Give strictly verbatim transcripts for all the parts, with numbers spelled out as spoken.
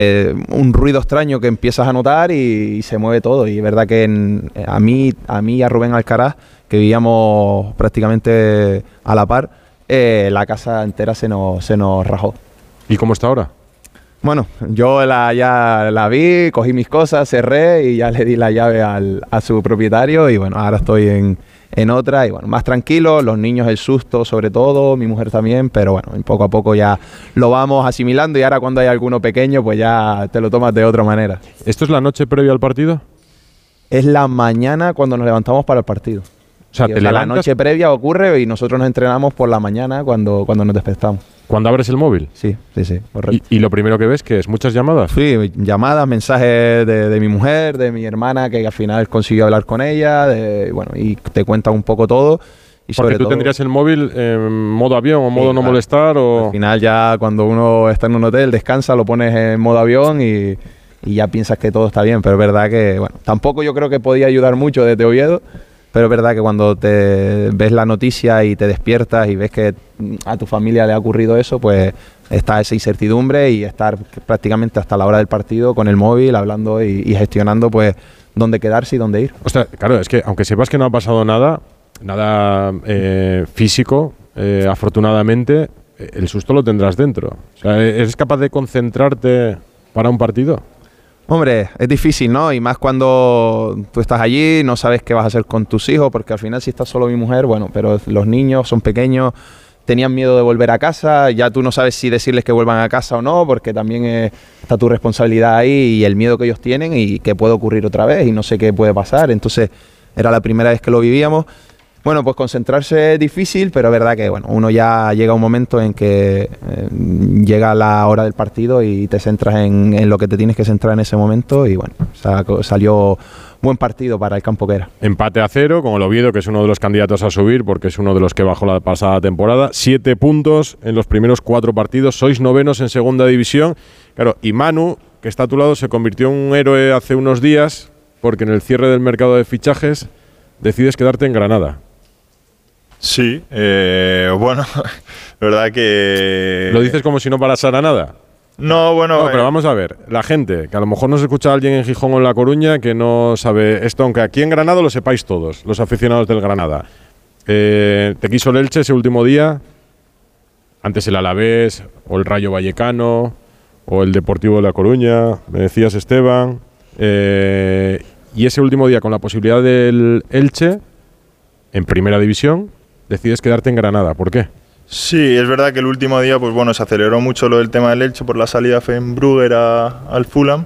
eh, un ruido extraño que empiezas a notar y, y se mueve todo. Y es verdad que en, a mí a mí y a Rubén Alcaraz, que vivíamos prácticamente a la par, eh, la casa entera se nos, se nos rajó. ¿Y cómo está ahora? Bueno, yo la, ya la vi, cogí mis cosas, cerré y ya le di la llave al, a su propietario y bueno, ahora estoy en, en otra y bueno, más tranquilo, los niños el susto sobre todo, mi mujer también, pero bueno, poco a poco ya lo vamos asimilando y ahora cuando hay alguno pequeño pues ya te lo tomas de otra manera. ¿Esto es la noche previa al partido? Es la mañana cuando nos levantamos para el partido. O sea, Sí, te o sea, la levantas... noche previa ocurre y nosotros nos entrenamos por la mañana cuando, cuando nos despertamos. ¿Cuando abres el móvil? Sí, sí, sí, correcto. ¿Y, y lo primero que ves, qué es? ¿Muchas llamadas? Sí, llamadas, mensajes de, de mi mujer, de mi hermana, que al final consiguió hablar con ella, de, bueno, y te cuenta un poco todo. Y sobre Porque tú todo, tendrías el móvil en modo avión o modo sí, no claro. molestar o... Al final ya cuando uno está en un hotel, descansa, lo pones en modo avión y, y ya piensas que todo está bien. Pero es verdad que, bueno, tampoco yo creo que podía ayudar mucho desde Oviedo, pero es verdad que cuando te ves la noticia y te despiertas y ves que a tu familia le ha ocurrido eso, pues está esa incertidumbre y estar prácticamente hasta la hora del partido con el móvil hablando y, y gestionando pues dónde quedarse y dónde ir. O sea, claro, es que aunque sepas que no ha pasado nada, nada eh, físico, eh, afortunadamente, el susto lo tendrás dentro. O sea, ¿eres capaz de concentrarte para un partido? Hombre, es difícil, ¿no? Y más cuando tú estás allí, no sabes qué vas a hacer con tus hijos, porque al final si estás solo mi mujer, bueno, pero los niños son pequeños, tenían miedo de volver a casa, ya tú no sabes si decirles que vuelvan a casa o no, porque también eh, está tu responsabilidad ahí y el miedo que ellos tienen y que puede ocurrir otra vez y no sé qué puede pasar. Entonces, era la primera vez que lo vivíamos. Bueno, pues concentrarse es difícil, pero es verdad que bueno, uno ya llega a un momento en que eh, llega la hora del partido y te centras en, en lo que te tienes que centrar en ese momento y bueno, sal, salió buen partido para el campo que era. Empate a cero con el Oviedo, que es uno de los candidatos a subir porque es uno de los que bajó la pasada temporada. Siete puntos en los primeros cuatro partidos, sois novenos en segunda división. Claro, y Manu, que está a tu lado, se convirtió en un héroe hace unos días porque en el cierre del mercado de fichajes decides quedarte en Granada. Sí, eh, bueno, la verdad que... ¿Lo dices como si no pasara nada? No, bueno... No, pero eh, vamos a ver, la gente, que a lo mejor nos escucha alguien en Gijón o en La Coruña que no sabe esto, aunque aquí en Granada lo sepáis todos, los aficionados del Granada. Eh, ¿Te quiso el Elche ese último día? Antes el Alavés, o el Rayo Vallecano, o el Deportivo de La Coruña, me decías, Esteban. Eh, y ese último día, con la posibilidad del Elche, en primera división, decides quedarte en Granada. ¿Por qué? Sí, es verdad que el último día, pues bueno, se aceleró mucho lo del tema del Elche por la salida de Fenbrugger al Fulham.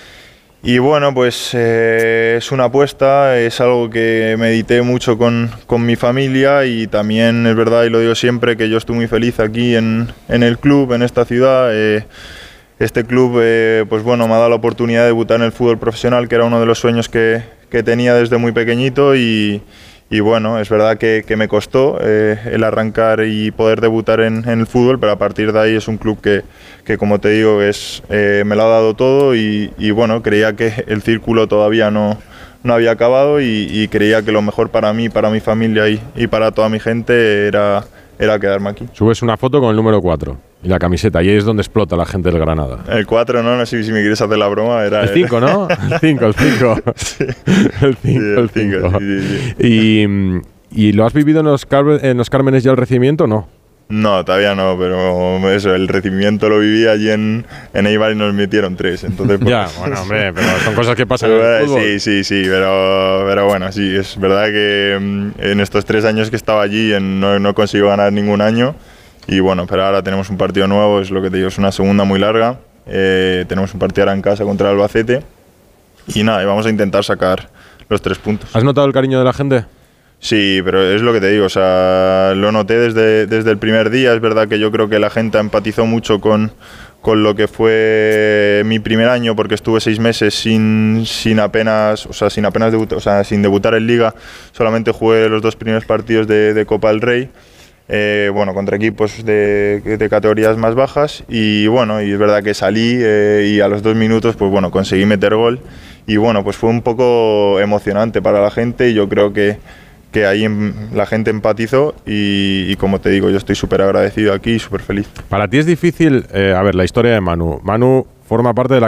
Y bueno, pues eh, es una apuesta, es algo que medité mucho con, con mi familia y también es verdad, y lo digo siempre, que yo estoy muy feliz aquí en, en el club, en esta ciudad. Eh, este club, eh, pues bueno, me ha dado la oportunidad de debutar en el fútbol profesional, que era uno de los sueños que, que tenía desde muy pequeñito y... Y bueno, es verdad que, que me costó eh, el arrancar y poder debutar en, en el fútbol, pero a partir de ahí es un club que, que como te digo, es, eh, me lo ha dado todo y, y bueno, creía que el círculo todavía no, no había acabado y, y creía que lo mejor para mí, para mi familia y, y para toda mi gente era, era quedarme aquí. Subes una foto con el número cuatro y la camiseta, y ahí es donde explota la gente del Granada. El cuatro, no, no sé si me quieres hacer la broma. Era el cinco, ¿no? El cinco, el cinco. Sí. El cinco, Sí, el cinco. Sí, sí, sí. Y, ¿Y lo has vivido en los, Car- en los Cármenes ya el recibimiento o no? No, todavía no, pero eso, el recibimiento lo viví allí en, en Eibar y nos metieron tres. Entonces, pues, ya, bueno, hombre, pero son cosas que pasan pero, en el fútbol. Sí, sí, sí, pero, pero bueno, sí, es verdad que mm, en estos tres años que estaba allí en, no, no consigo ganar ningún año. Y bueno, pero ahora tenemos un partido nuevo, es lo que te digo, es una segunda muy larga. Eh, tenemos un partido ahora en casa contra el Albacete. Y nada, y vamos a intentar sacar los tres puntos. ¿Has notado el cariño de la gente? Sí, pero es lo que te digo, o sea, lo noté desde, desde el primer día. Es verdad que yo creo que la gente empatizó mucho con, con lo que fue mi primer año, porque estuve seis meses sin, sin apenas, o sea, sin apenas debutar, o sea, sin debutar en Liga. Solamente jugué los dos primeros partidos de, de Copa del Rey. Eh, bueno, contra equipos de, de categorías más bajas y bueno, y es verdad que salí eh, y a los dos minutos pues bueno, conseguí meter gol y bueno, pues fue un poco emocionante para la gente y yo creo que, que ahí la gente empatizó y, y como te digo, yo estoy súper agradecido aquí y súper feliz. Para ti es difícil, eh, a ver, la historia de Manu. Manu forma parte de la